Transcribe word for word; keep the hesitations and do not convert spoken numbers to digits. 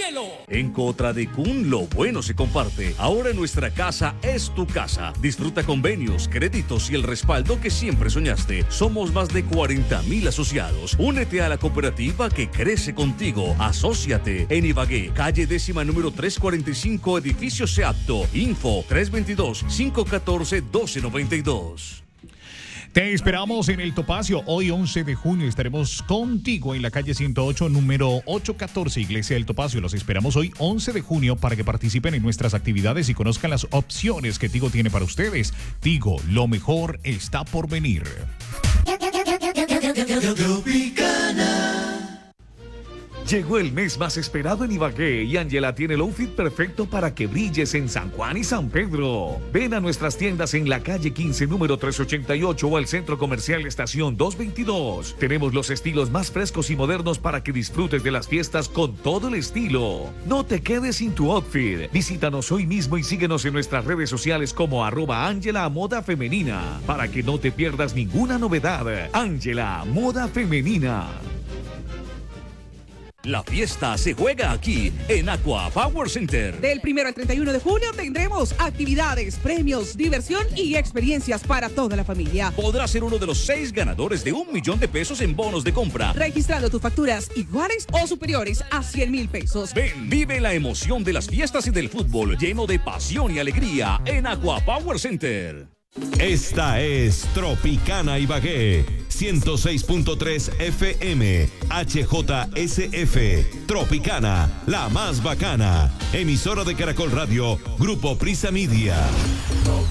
cielo. En Cotradecún lo bueno se comparte. Ahora nuestra casa es tu casa. Disfruta convenios, créditos y el respaldo que siempre soñaste. Somos más de cuarenta mil asociados. Únete a la cooperativa que crece contigo. Asóciate en Ibagué, calle décima número trescientos cuarenta y cinco, edificio Seapto. Info tres dos dos, cinco uno cuatro, uno dos nueve dos. Te esperamos en el Topacio. Hoy once de junio estaremos contigo en la calle ciento ocho, número ochocientos catorce, Iglesia del Topacio. Los esperamos hoy once de junio para que participen en nuestras actividades y conozcan las opciones que Tigo tiene para ustedes. Tigo, lo mejor está por venir. Llegó el mes más esperado en Ibagué y Ángela tiene el outfit perfecto para que brilles en San Juan y San Pedro. Ven a nuestras tiendas en la calle quince, número trescientos ochenta y ocho o al Centro Comercial Estación doscientos veintidós. Tenemos los estilos más frescos y modernos para que disfrutes de las fiestas con todo el estilo. No te quedes sin tu outfit. Visítanos hoy mismo y síguenos en nuestras redes sociales como arroba Ángela Moda Femenina para que no te pierdas ninguna novedad. Ángela Moda Femenina. La fiesta se juega aquí en Aqua Power Center. Del primero al treinta y uno de junio tendremos actividades, premios, diversión y experiencias para toda la familia. Podrás ser uno de los seis ganadores de un millón de pesos en bonos de compra, registrando tus facturas iguales o superiores a cien mil pesos. Ven, vive la emoción de las fiestas y del fútbol lleno de pasión y alegría en Aqua Power Center. Esta es Tropicana Ibagué, ciento seis punto tres F M, H J S F, Tropicana, la más bacana, emisora de Caracol Radio, Grupo Prisa Media.